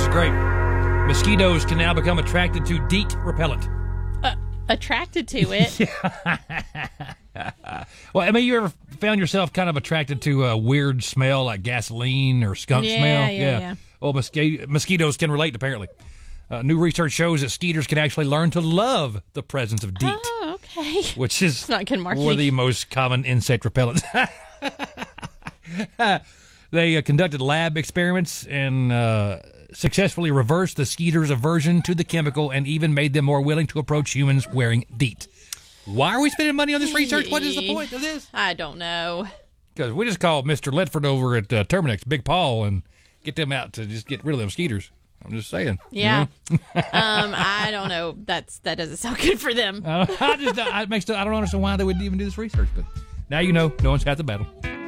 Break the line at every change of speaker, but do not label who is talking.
great. Mosquitoes can now become attracted to DEET repellent.
Attracted to it?
Well, I mean, you ever found yourself kind of attracted to a weird smell like gasoline or skunk smell?
Yeah.
Well, mosquitoes can relate, apparently. New research shows that skeeters can actually learn to love the presence of DEET.
Oh, okay.
Which is
It's not good marketing.
one of the most common insect repellents. They conducted lab experiments and successfully reversed the skeeter's aversion to the chemical and even made them more willing to approach humans wearing DEET. Why are we spending money on this research? What is the point of this?
I don't know.
Because we just called Mr. Ledford over at Terminex, Big Paul, and get them out to just get rid of them skeeters. I'm just saying.
Yeah.
You know?
I don't know. That doesn't sound good for them.
I don't understand why they would even do this research, but now you know. No one's half the battle.